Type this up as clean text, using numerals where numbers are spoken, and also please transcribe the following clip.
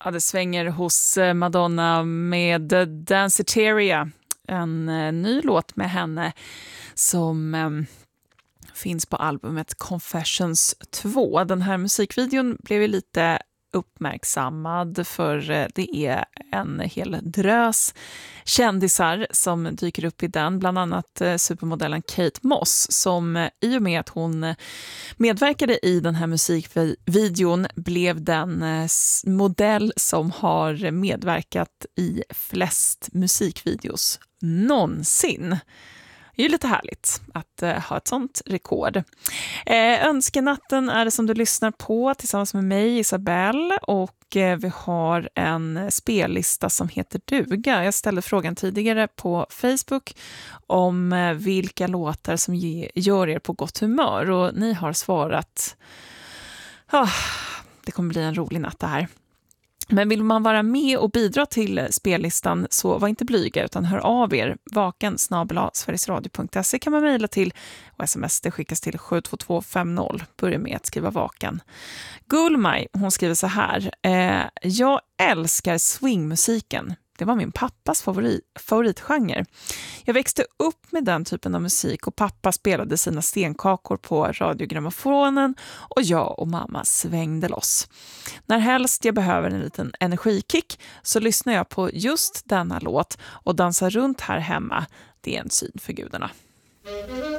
Ja, det svänger hos Madonna med Danceteria, en ny låt med henne som finns på albumet Confessions 2. Den här musikvideon blev ju lite uppmärksammad för det är en hel drös kändisar som dyker upp i den, bland annat supermodellen Kate Moss som i och med att hon medverkade i den här musikvideon blev den modell som har medverkat i flest musikvideos någonsin. Det är ju lite härligt att ha ett sånt rekord. Önskenatten är det som du lyssnar på tillsammans med mig, Isabelle, och vi har en spellista som heter Duga. Jag ställde frågan tidigare på Facebook om vilka låtar som gör er på gott humör och ni har svarat det kommer bli en rolig natt det här. Men vill man vara med och bidra till spellistan så var inte blyga utan hör av er. vaken@sverigesradio.se kan man mejla till och sms det skickas till 72250. Börja med att skriva vaken. Gulmaj, hon skriver så här. Jag älskar swingmusiken. Det var min pappas favoritgenre. Jag växte upp med den typen av musik och pappa spelade sina stenkakor på radiogrammofonen och jag och mamma svängde loss. När helst jag behöver en liten energikick så lyssnar jag på just denna låt och dansar runt här hemma. Det är en syn för gudarna.